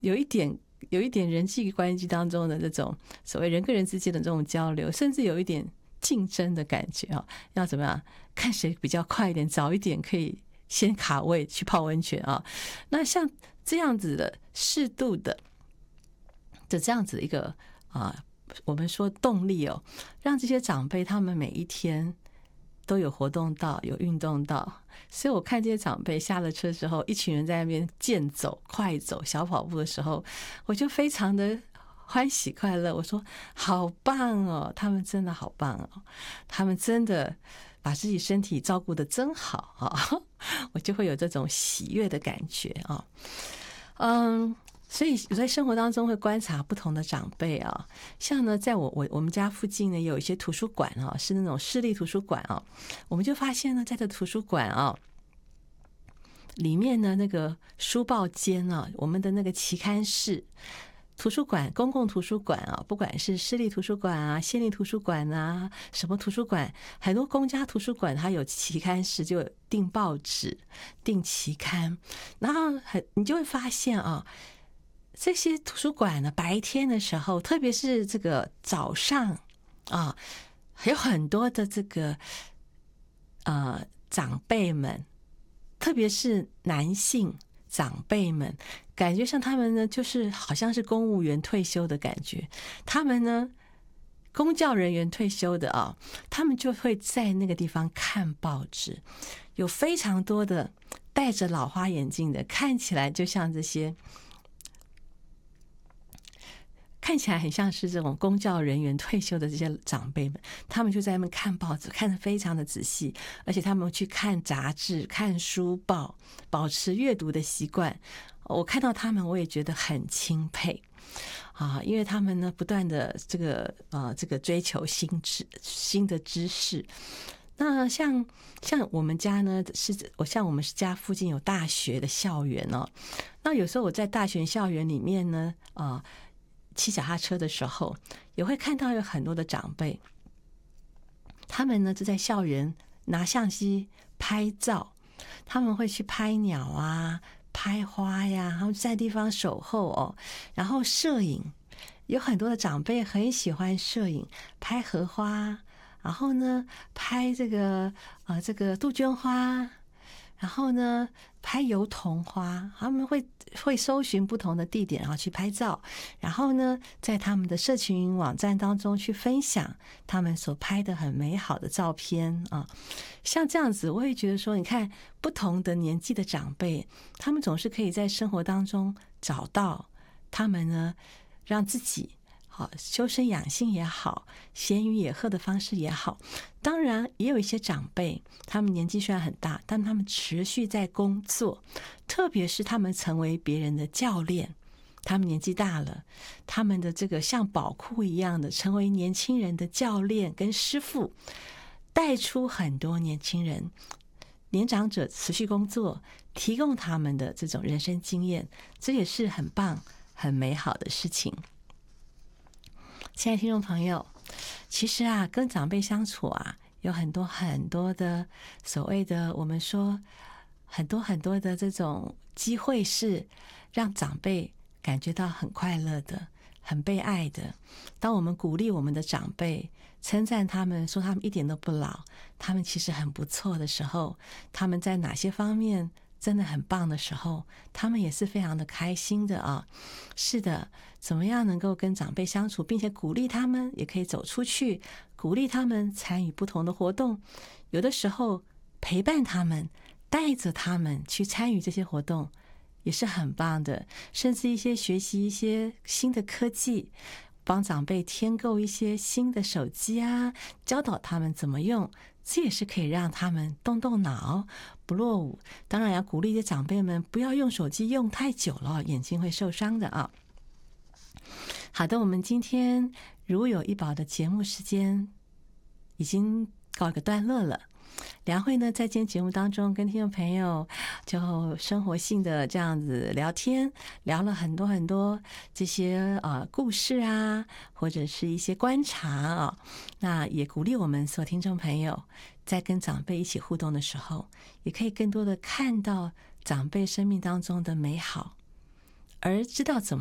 有一点人际关系当中的这种所谓人跟人之间的这种交流，甚至有一点竞争的感觉啊，要怎么样看谁比较快一点，早一点可以先卡位去泡温泉啊。那像这样子的适度的这样子一个我们说动力哦，让这些长辈他们每一天都有活动到，有运动到。所以我看这些长辈下了车之后，一群人在那边健走、快走、小跑步的时候，我就非常的欢喜快乐。我说好棒哦，他们真的好棒哦，他们真的把自己身体照顾得真好啊，我就会有这种喜悦的感觉啊。所以我在生活当中会观察不同的长辈啊，像呢，在我们家附近呢有一些图书馆啊，是那种市立图书馆啊，我们就发现呢，在这图书馆啊里面呢，那个书报间啊，我们的那个期刊室。图书馆，公共图书馆啊，不管是市立图书馆啊、县立图书馆啊，什么图书馆，很多公家图书馆它有期刊室，就订报纸、订期刊，然后你就会发现啊。这些图书馆呢，白天的时候，特别是这个早上啊，有很多的这个长辈们，特别是男性长辈们，感觉上他们呢，就是好像是公务员退休的感觉。他们呢，公教人员退休的啊，他们就会在那个地方看报纸，有非常多的戴着老花眼镜的，看起来就像这些。看起来很像是这种公教人员退休的这些长辈们，他们就在那边看报纸，看得非常的仔细，而且他们去看杂志、看书报，保持阅读的习惯。我看到他们，我也觉得很钦佩啊，因为他们呢不断的这个追求新的知识。那像我们家呢，像我们家附近有大学的校园哦，那有时候我在大学校园里面呢，骑脚踏车的时候，也会看到有很多的长辈，他们呢就在校园拿相机拍照，他们会去拍鸟啊、拍花呀，他们在地方守候哦，然后摄影，有很多的长辈很喜欢摄影，拍荷花，然后呢拍这个杜鹃花。然后呢，拍油桐花，他们会搜寻不同的地点，然后去拍照，然后呢，在他们的社群网站当中去分享他们所拍的很美好的照片啊。像这样子，我也觉得说，你看不同的年纪的长辈，他们总是可以在生活当中找到他们呢，让自己。好，修身养性也好，闲云野鹤的方式也好，当然也有一些长辈，他们年纪虽然很大，但他们持续在工作，特别是他们成为别人的教练，他们年纪大了，他们的这个像宝库一样的成为年轻人的教练跟师傅，带出很多年轻人。年长者持续工作，提供他们的这种人生经验，这也是很棒、很美好的事情。亲爱的听众朋友，其实啊，跟长辈相处啊，有很多很多的所谓的我们说很多很多的这种机会，是让长辈感觉到很快乐的、很被爱的。当我们鼓励我们的长辈，称赞他们，说他们一点都不老，他们其实很不错的时候，他们在哪些方面真的很棒的时候，他们也是非常的开心的啊。是的，怎么样能够跟长辈相处，并且鼓励他们，也可以走出去，鼓励他们参与不同的活动，有的时候陪伴他们，带着他们去参与这些活动，也是很棒的。甚至学习一些新的科技，帮长辈添购一些新的手机啊，教导他们怎么用，这也是可以让他们动动脑，不落伍。当然要鼓励这长辈们不要用手机用太久了，眼睛会受伤的啊。好的，我们今天如有一宝的节目时间已经告一个段落了。梁慧呢，在今天节目当中跟听众朋友就生活性的这样子聊天，聊了很多很多这些故事啊，或者是一些观察啊。那也鼓励我们所有听众朋友，在跟长辈一起互动的时候，也可以更多的看到长辈生命当中的美好， 而知道怎么